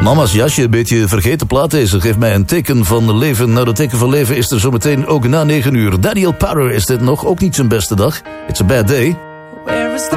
Mama's jasje, een beetje vergeten plaat deze. Geef mij een teken van leven. Nou, dat teken van leven is er zometeen ook na 9 uur. Daniel Powder is dit nog, ook niet zijn beste dag. It's a bad day. Where is the